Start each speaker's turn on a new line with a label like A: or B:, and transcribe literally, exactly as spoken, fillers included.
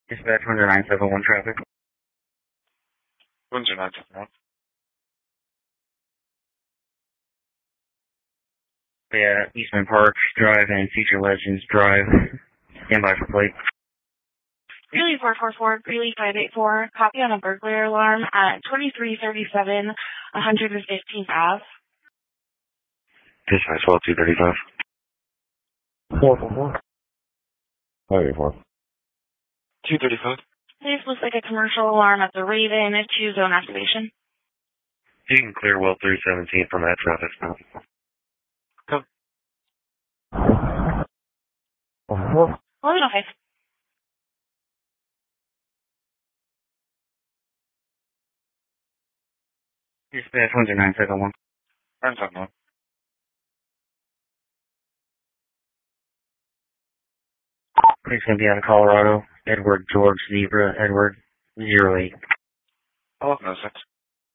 A: Dispatch one nine seven one traffic.
B: one nine seven one.
A: Yeah, Eastman Park Drive and Future Legends Drive. Stand by for plate.
C: Greeley four four four, Greeley five eight four, copy on a burglar alarm at twenty-three thirty-seven one hundred fifteenth Ave.
B: Dispatch twelve two thirty-five.
D: four four four. five eight four.
B: two thirty-five.
C: This looks like a commercial alarm at the Raven, two zone activation.
B: You can clear well three seventeen from that traffic stop. Come.
C: eleven oh five.
A: Dispatch one nine seven one.
B: nine seven one.
A: Police going to be out of Colorado. Edward George Zebra, Edward zero eight.
B: eleven oh six.